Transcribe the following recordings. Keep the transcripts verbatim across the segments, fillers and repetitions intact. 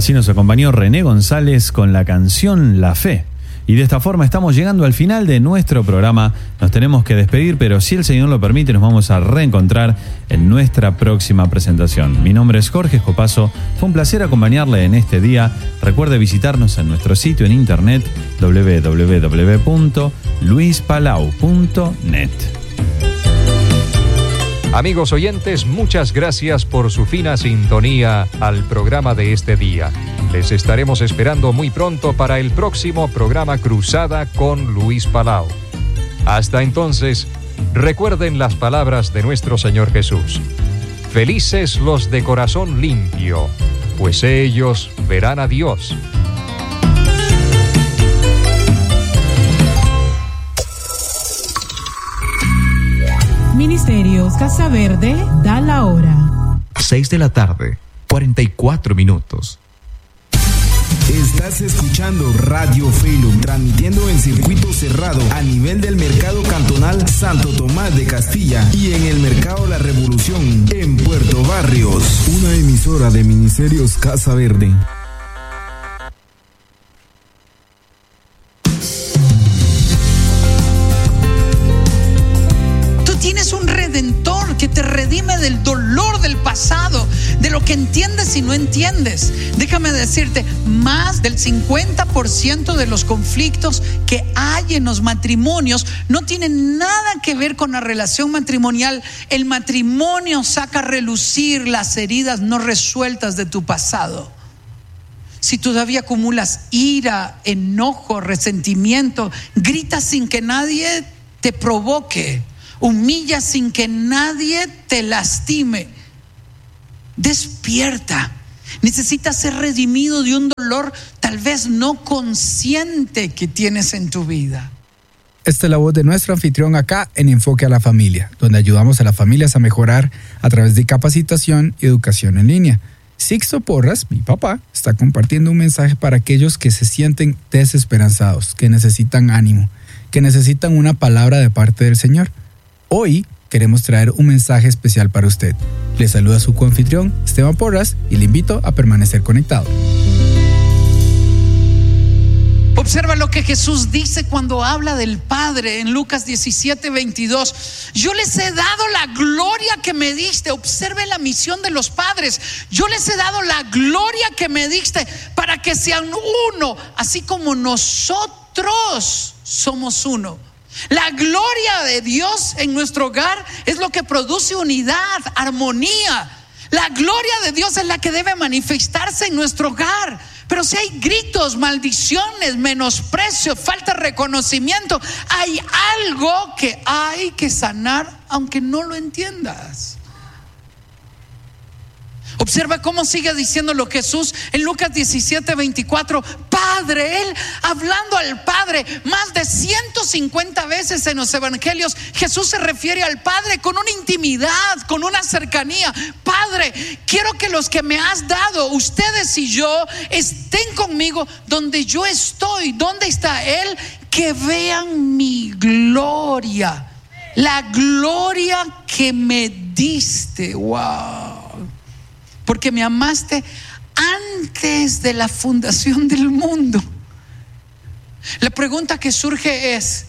Así nos acompañó René González con la canción La Fe. Y de esta forma estamos llegando al final de nuestro programa. Nos tenemos que despedir, pero si el Señor lo permite, nos vamos a reencontrar en nuestra próxima presentación. Mi nombre es Jorge Escopazo. Fue un placer acompañarle en este día. Recuerde visitarnos en nuestro sitio en internet doble u doble u doble u punto luis palau punto net. Amigos oyentes, muchas gracias por su fina sintonía al programa de este día. Les estaremos esperando muy pronto para el próximo programa Cruzada con Luis Palau. Hasta entonces, recuerden las palabras de nuestro Señor Jesús. Felices los de corazón limpio, pues ellos verán a Dios. Ministerios Casa Verde da la hora. seis de la tarde, cuarenta y cuatro minutos. Estás escuchando Radio Felum, transmitiendo en circuito cerrado a nivel del Mercado Cantonal Santo Tomás de Castilla y en el Mercado La Revolución en Puerto Barrios. Una emisora de Ministerios Casa Verde. Tienes un redentor que te redime del dolor del pasado, de lo que entiendes y no entiendes. Déjame decirte, más del cincuenta por ciento de los conflictos que hay en los matrimonios no tienen nada que ver con la relación matrimonial. El matrimonio saca a relucir las heridas no resueltas de tu pasado. Si todavía acumulas ira, enojo, resentimiento, gritas sin que nadie te provoque, humilla sin que nadie te lastime, despierta. Necesitas ser redimido de un dolor tal vez no consciente que tienes en tu vida. Esta es la voz de nuestro anfitrión acá en Enfoque a la Familia, donde ayudamos a las familias a mejorar a través de capacitación y educación en línea. Sixto Porras, mi papá, está compartiendo un mensaje para aquellos que se sienten desesperanzados, que necesitan ánimo, que necesitan una palabra de parte del Señor. Hoy queremos traer un mensaje especial para usted. Le saluda su coanfitrión, Esteban Porras, y le invito a permanecer conectado. Observa lo que Jesús dice cuando habla del Padre en Lucas diecisiete veintidós. Yo les he dado la gloria que me diste. Observe la misión de los padres. Yo les he dado la gloria que me diste para que sean uno, así como nosotros somos uno. La gloria de Dios en nuestro hogar es lo que produce unidad, armonía. La gloria de Dios es la que debe manifestarse en nuestro hogar. Pero si hay gritos, maldiciones, menosprecio, falta de reconocimiento, hay algo que hay que sanar, aunque no lo entiendas. Observa cómo sigue diciéndolo Jesús en Lucas diecisiete veinticuatro. Padre, él hablando al Padre más de ciento cincuenta veces en los evangelios. Jesús se refiere al Padre con una intimidad, con una cercanía. Padre, quiero que los que me has dado, ustedes y yo, estén conmigo donde yo estoy. ¿Dónde está Él? Que vean mi gloria, la gloria que me diste. Wow. Porque me amaste antes de la fundación del mundo. La pregunta que surge es: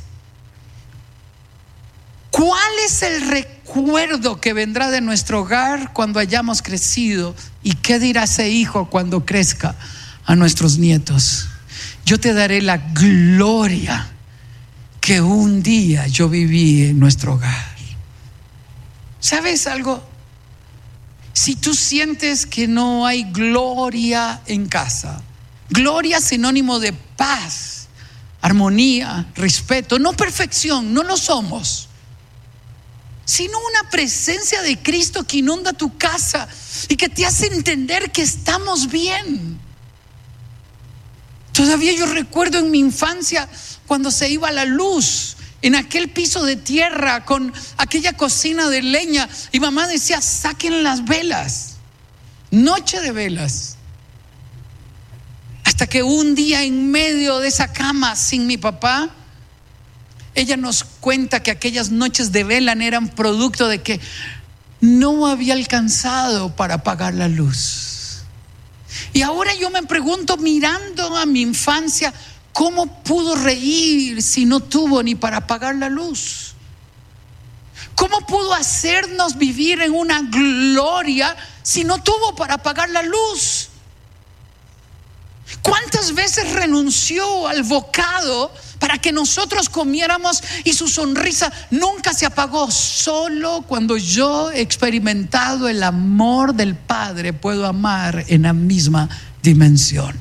¿cuál es el recuerdo que vendrá de nuestro hogar cuando hayamos crecido? ¿Y qué dirá ese hijo cuando crezca a nuestros nietos? Yo te daré la gloria que un día yo viví en nuestro hogar. ¿Sabes algo? Si tú sientes que no hay gloria en casa, gloria es sinónimo de paz, armonía, respeto, no perfección, no lo somos, sino una presencia de Cristo que inunda tu casa y que te hace entender que estamos bien. Todavía yo recuerdo en mi infancia cuando se iba la luz en aquel piso de tierra con aquella cocina de leña, y mamá decía: saquen las velas, noche de velas. Hasta que un día en medio de esa cama sin mi papá, ella nos cuenta que aquellas noches de vela eran producto de que no había alcanzado para apagar la luz. Y ahora yo me pregunto, mirando a mi infancia, ¿cómo pudo reír si no tuvo ni para pagar la luz? ¿Cómo pudo hacernos vivir en una gloria si no tuvo para pagar la luz? ¿Cuántas veces renunció al bocado para que nosotros comiéramos y su sonrisa nunca se apagó? Solo cuando yo he experimentado el amor del Padre puedo amar en la misma dimensión.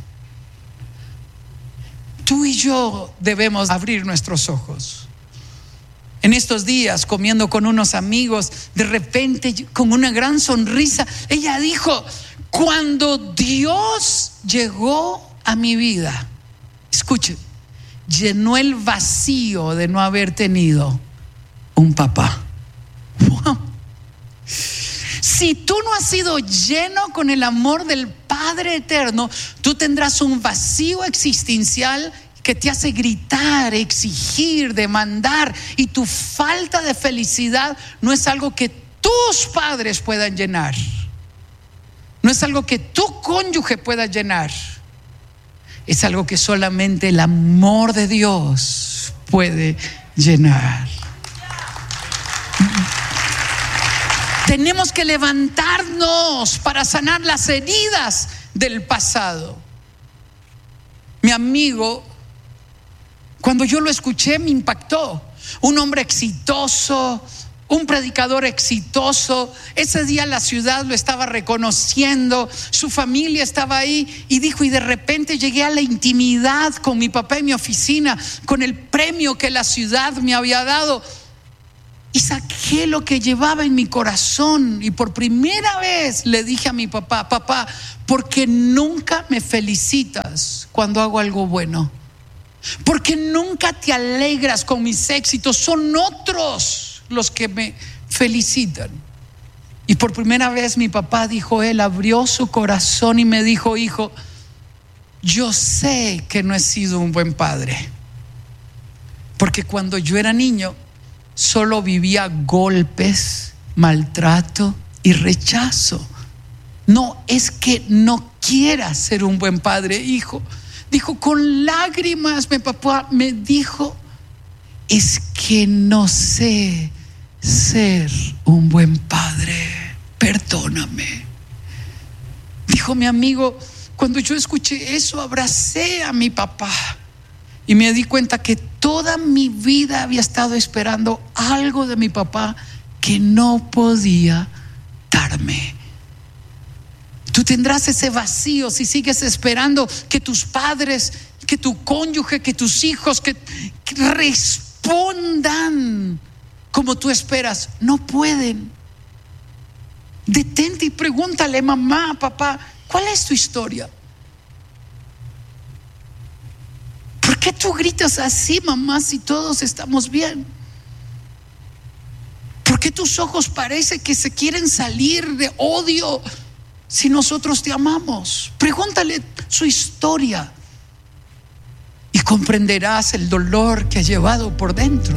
Tú y yo debemos abrir nuestros ojos. En estos días, comiendo con unos amigos, de repente, con una gran sonrisa, ella dijo: cuando Dios llegó a mi vida, escuche, llenó el vacío de no haber tenido un papá. Wow. Si tú no has sido lleno con el amor del Padre eterno, tú tendrás un vacío existencial que te hace gritar, exigir, demandar, y tu falta de felicidad no es algo que tus padres puedan llenar, no es algo que tu cónyuge pueda llenar, es algo que solamente el amor de Dios puede llenar. Tenemos que levantarnos para sanar las heridas del pasado. Mi amigo, cuando yo lo escuché, me impactó. Un hombre exitoso, un predicador exitoso. Ese día la ciudad lo estaba reconociendo, su familia estaba ahí, y dijo: y de repente llegué a la intimidad con mi papá en mi oficina, con el premio que la ciudad me había dado, y saqué lo que llevaba en mi corazón, y por primera vez le dije a mi papá: papá, ¿por qué nunca me felicitas cuando hago algo bueno? ¿Por qué nunca te alegras con mis éxitos? Son otros los que me felicitan. Y por primera vez mi papá dijo, él abrió su corazón y me dijo: hijo, yo sé que no he sido un buen padre, porque cuando yo era niño solo vivía golpes, maltrato y rechazo. No es que no quiera ser un buen padre, hijo. Dijo con lágrimas, mi papá me dijo: es que no sé ser un buen padre, perdóname. Dijo mi amigo: cuando yo escuché eso, abracé a mi papá y me di cuenta que toda mi vida había estado esperando algo de mi papá que no podía darme. Tú tendrás ese vacío si sigues esperando que tus padres, que tu cónyuge, que tus hijos que, que respondan como tú esperas. No pueden. Detente y pregúntale: mamá, papá, ¿cuál es tu historia? ¿Por qué tú gritas así, mamá, si todos estamos bien? ¿Por qué tus ojos parece que se quieren salir de odio si nosotros te amamos? Pregúntale su historia y comprenderás el dolor que ha llevado por dentro.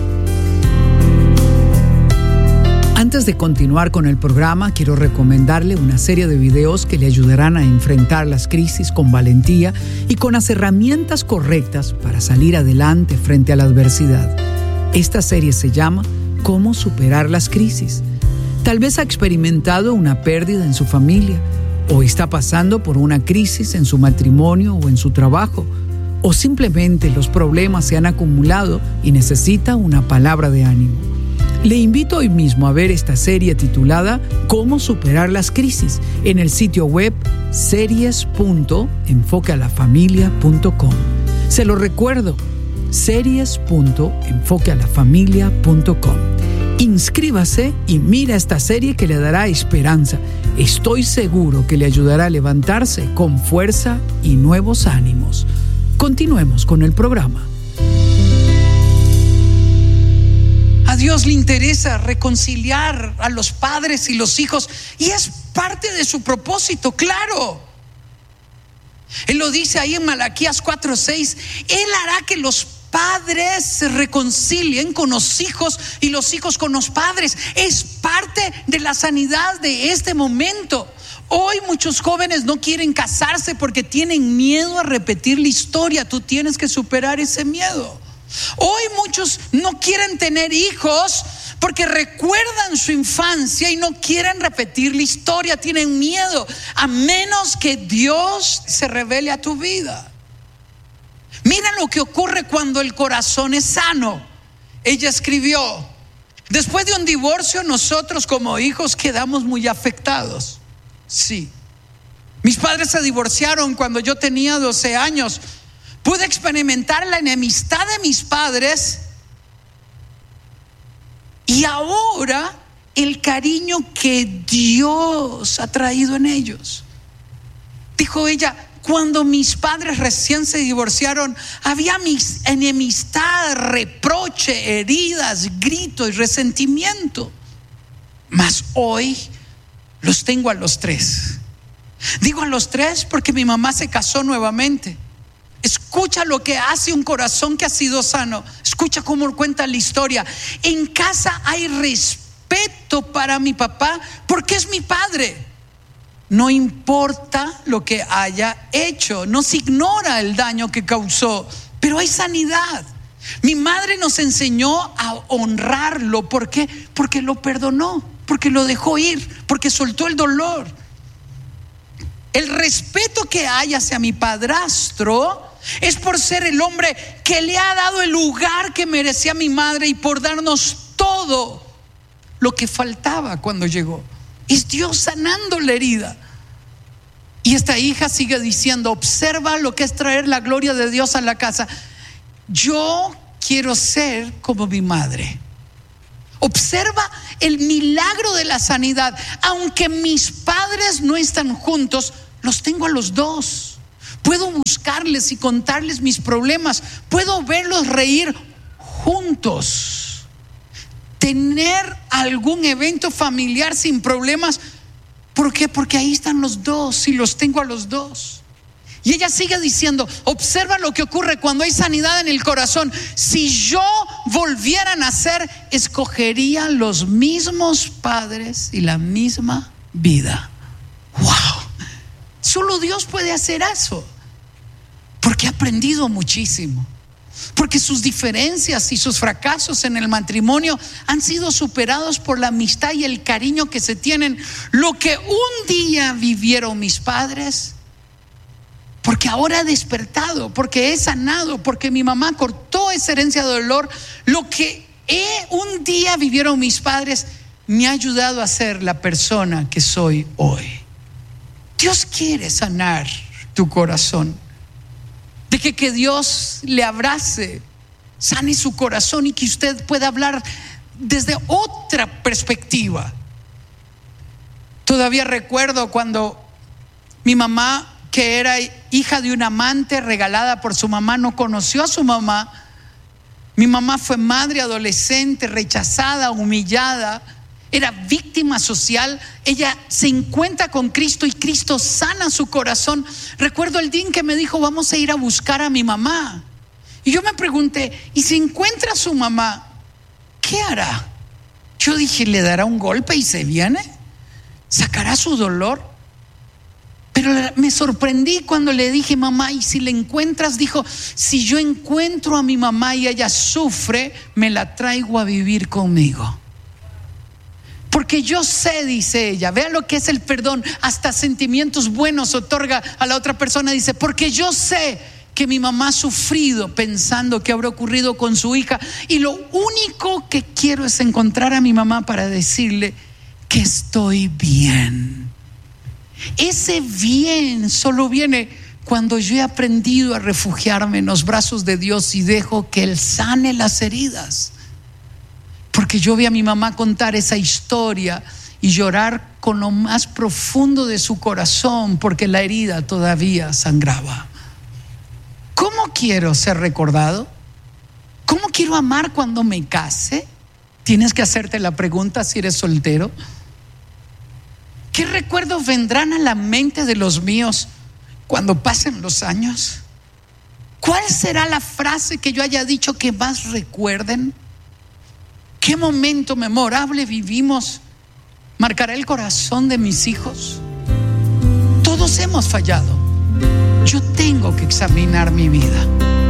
Antes de continuar con el programa, quiero recomendarle una serie de videos que le ayudarán a enfrentar las crisis con valentía y con las herramientas correctas para salir adelante frente a la adversidad. Esta serie se llama ¿Cómo superar las crisis? Tal vez ha experimentado una pérdida en su familia, o está pasando por una crisis en su matrimonio o en su trabajo, o simplemente los problemas se han acumulado y necesita una palabra de ánimo. Le invito hoy mismo a ver esta serie titulada ¿Cómo superar las crisis? En el sitio web series punto enfoque a la familia punto com. Se lo recuerdo, series punto enfoque a la familia punto com. Inscríbase y mira esta serie que le dará esperanza. Estoy seguro que le ayudará a levantarse con fuerza y nuevos ánimos. Continuemos con el programa. A Dios le interesa reconciliar a los padres y los hijos, y es parte de su propósito, claro. Él lo dice ahí en Malaquías cuatro seis: Él hará que los padres se reconcilien con los hijos y los hijos con los padres. Es parte de la sanidad de este momento. Hoy muchos jóvenes no quieren casarse porque tienen miedo a repetir la historia. Tú tienes que superar ese miedo. Hoy muchos no quieren tener hijos porque recuerdan su infancia y no quieren repetir la historia. Tienen miedo, a menos que Dios se revele a tu vida. Mira lo que ocurre cuando el corazón es sano. Ella escribió: después de un divorcio, nosotros como hijos quedamos muy afectados. Sí, mis padres se divorciaron cuando yo tenía doce años. Pude experimentar la enemistad de mis padres y ahora el cariño que Dios ha traído en ellos. Dijo ella: cuando mis padres recién se divorciaron, había mis enemistad, reproche, heridas, grito y resentimiento. Mas hoy los tengo a los tres. Digo a los tres porque mi mamá se casó nuevamente. Escucha lo que hace un corazón que ha sido sano. Escucha cómo cuenta la historia. En casa hay respeto para mi papá porque es mi padre. No importa lo que haya hecho, no se ignora el daño que causó, pero hay sanidad. Mi madre nos enseñó a honrarlo. ¿Por qué? Porque lo perdonó, porque lo dejó ir, porque soltó el dolor. El respeto que hay hacia mi padrastro es por ser el hombre que le ha dado el lugar que merecía mi madre y por darnos todo lo que faltaba cuando llegó. Es Dios sanando la herida. Y esta hija sigue diciendo: observa lo que es traer la gloria de Dios a la casa. Yo quiero ser como mi madre. Observa el milagro de la sanidad. Aunque mis padres no están juntos, los tengo a los dos. Puedo buscarles y contarles mis problemas. Puedo verlos reír juntos. Tener algún evento familiar sin problemas. ¿Por qué? Porque ahí están los dos y los tengo a los dos. Y ella sigue diciendo: observa lo que ocurre cuando hay sanidad en el corazón. Si yo volviera a nacer, escogería los mismos padres y la misma vida. ¡Wow! Solo Dios puede hacer eso. Porque ha aprendido muchísimo. Porque sus diferencias y sus fracasos en el matrimonio han sido superados por la amistad y el cariño que se tienen. Lo que un día vivieron mis padres, porque ahora he despertado, porque he sanado, porque mi mamá cortó esa herencia de dolor. Lo que he, un día vivieron mis padres me ha ayudado a ser la persona que soy hoy. Dios quiere sanar tu corazón. De que, que Dios le abrace, sane su corazón y que usted pueda hablar desde otra perspectiva. Todavía recuerdo cuando mi mamá, que era hija de un amante regalada por su mamá, no conoció a su mamá. Mi mamá fue madre adolescente, rechazada, humillada, era víctima social. Ella se encuentra con Cristo y Cristo sana su corazón. Recuerdo el día en que me dijo: vamos a ir a buscar a mi mamá. Y yo me pregunté: ¿y si encuentra a su mamá, qué hará? Yo dije: ¿le dará un golpe y se viene? ¿Sacará su dolor? Pero me sorprendí cuando le dije: mamá, ¿y si le encuentras? Dijo: si yo encuentro a mi mamá y ella sufre, me la traigo a vivir conmigo. Porque yo sé, dice ella, vea lo que es el perdón, hasta sentimientos buenos otorga a la otra persona. Dice: porque yo sé que mi mamá ha sufrido pensando que habrá ocurrido con su hija, y lo único que quiero es encontrar a mi mamá para decirle que estoy bien. Ese bien solo viene cuando yo he aprendido a refugiarme en los brazos de Dios y dejo que Él sane las heridas. Porque yo vi a mi mamá contar esa historia y llorar con lo más profundo de su corazón, porque la herida todavía sangraba. ¿Cómo quiero ser recordado? ¿Cómo quiero amar cuando me case? Tienes que hacerte la pregunta si eres soltero. ¿Qué recuerdos vendrán a la mente de los míos cuando pasen los años? ¿Cuál será la frase que yo haya dicho que más recuerden? ¿Qué momento memorable vivimos marcará el corazón de mis hijos? Todos hemos fallado. Yo tengo que examinar mi vida.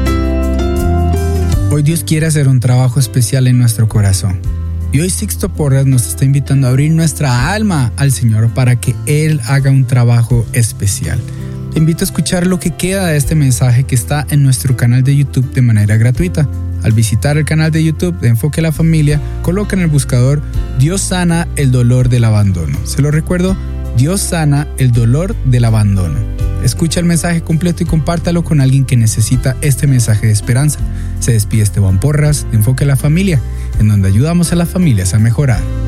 Hoy Dios quiere hacer un trabajo especial en nuestro corazón. Y hoy Sixto Porras nos está invitando a abrir nuestra alma al Señor para que Él haga un trabajo especial. Te invito a escuchar lo que queda de este mensaje que está en nuestro canal de YouTube de manera gratuita. Al visitar el canal de YouTube de Enfoque a la Familia, coloca en el buscador Dios sana el dolor del abandono. Se lo recuerdo, Dios sana el dolor del abandono. Escucha el mensaje completo y compártalo con alguien que necesita este mensaje de esperanza. Se despide Esteban Porras de Enfoque a la Familia, en donde ayudamos a las familias a mejorar.